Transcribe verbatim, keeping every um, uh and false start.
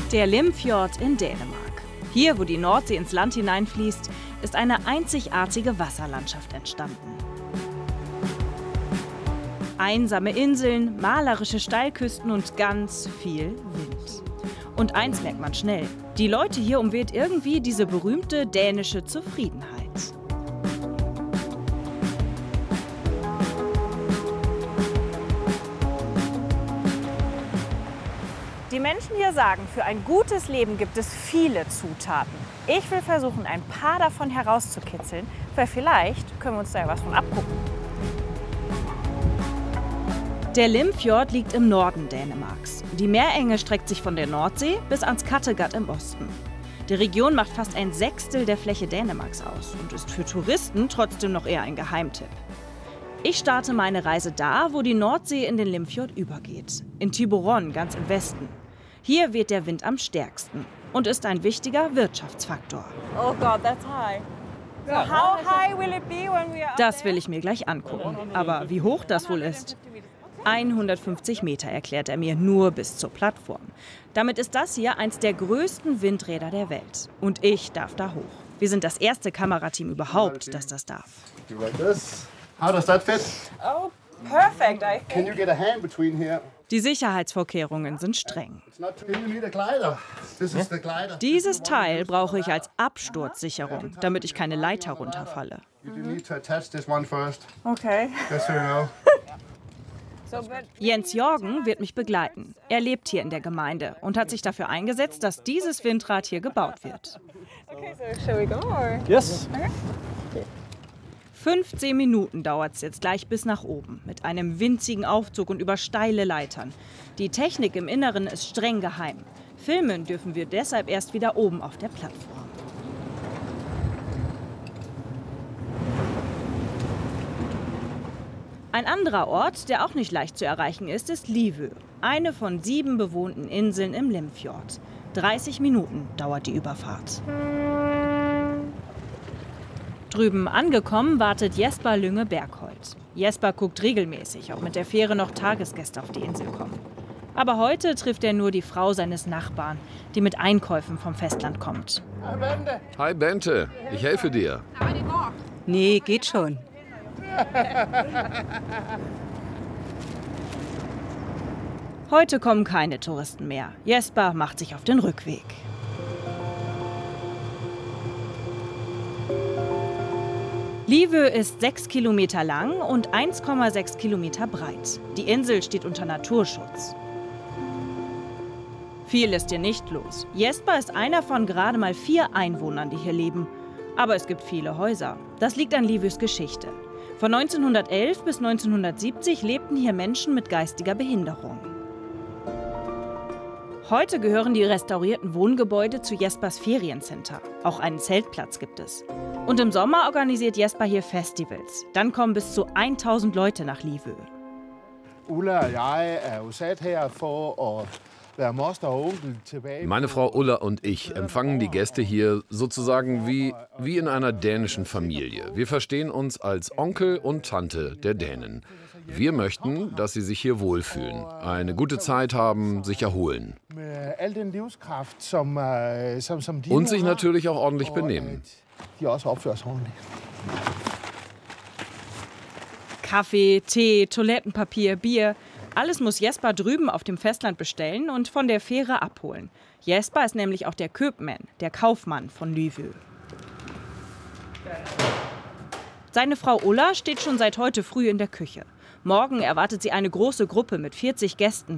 Der Limfjord in Dänemark. Hier, wo die Nordsee ins Land hineinfließt, ist eine einzigartige Wasserlandschaft entstanden. Einsame Inseln, malerische Steilküsten und ganz viel Wind. Und eins merkt man schnell: Die Leute hier umweht irgendwie diese berühmte dänische Zufriedenheit. Die Menschen hier sagen, für ein gutes Leben gibt es viele Zutaten. Ich will versuchen, ein paar davon herauszukitzeln, weil vielleicht können wir uns da ja was von abgucken. Der Limfjord liegt im Norden Dänemarks. Die Meerenge streckt sich von der Nordsee bis ans Kattegat im Osten. Die Region macht fast ein Sechstel der Fläche Dänemarks aus und ist für Touristen trotzdem noch eher ein Geheimtipp. Ich starte meine Reise da, wo die Nordsee in den Limfjord übergeht. In Thyborøn, ganz im Westen. Hier weht der Wind am stärksten und ist ein wichtiger Wirtschaftsfaktor. Oh Gott, that's high. So how high will it be when we are up Das will ich mir gleich angucken. Aber wie hoch das wohl ist? hundertfünfzig Meter, erklärt er mir, nur bis zur Plattform. Damit ist das hier eins der größten Windräder der Welt. Und ich darf da hoch. Wir sind das erste Kamerateam überhaupt, das das darf. How does that fit? Oh, perfect, I think. Can you get a hand between here? Die Sicherheitsvorkehrungen sind streng. It's not too. You need a glider. This is the glider. Dieses Teil brauche ich als Absturzsicherung, damit ich keine Leiter runterfalle. You do need to attach this one first. Okay. Just so you know. So, but Jens Jorgen wird mich begleiten. Er lebt hier in der Gemeinde und hat sich dafür eingesetzt, dass dieses Windrad hier gebaut wird. okay, so shall we go or? Yes. fünfzehn Minuten dauert es jetzt gleich bis nach oben, mit einem winzigen Aufzug und über steile Leitern. Die Technik im Inneren ist streng geheim. Filmen dürfen wir deshalb erst wieder oben auf der Plattform. Ein anderer Ort, der auch nicht leicht zu erreichen ist, ist Livø, eine von sieben bewohnten Inseln im Limfjord. dreißig Minuten dauert die Überfahrt. Drüben angekommen wartet Jesper Lynge Bergholt. Jesper guckt regelmäßig, ob mit der Fähre noch Tagesgäste auf die Insel kommen. Aber heute trifft er nur die Frau seines Nachbarn, die mit Einkäufen vom Festland kommt. Hi Bente, ich helfe dir. Nee, geht schon. Heute kommen keine Touristen mehr. Jesper macht sich auf den Rückweg. Livø ist sechs Kilometer lang und eins Komma sechs Kilometer breit. Die Insel steht unter Naturschutz. Viel ist hier nicht los. Jesper ist einer von gerade mal vier Einwohnern, die hier leben. Aber es gibt viele Häuser. Das liegt an Livøs Geschichte. Von neunzehnhundertelf bis neunzehnhundertsiebzig lebten hier Menschen mit geistiger Behinderung. Heute gehören die restaurierten Wohngebäude zu Jespers Feriencenter. Auch einen Zeltplatz gibt es. Und im Sommer organisiert Jesper hier Festivals. Dann kommen bis zu tausend Leute nach Livø. Ulla og jeg er jo sat her for at være moster og onkel tilbage. Meine Frau Ulla und ich empfangen die Gäste hier sozusagen wie, wie in einer dänischen Familie. Wir verstehen uns als Onkel und Tante der Dänen. Wir möchten, dass sie sich hier wohlfühlen, eine gute Zeit haben, sich erholen. Med al den livskraft, som, øh, som, som de Und nu sich har, natürlich auch ordentlich og benehmen. at De også opfører sig ordentligt. Kaffee, Tee, Toilettenpapier, Bier. Alles muss Jesper drüben auf dem Festland bestellen und von der Fähre abholen. Jesper ist nämlich auch der Köpmann, der Kaufmann von Livø. Seine Frau Ulla steht schon seit heute früh in der Küche. Morgen erwartet sie eine große Gruppe mit vierzig Gästen.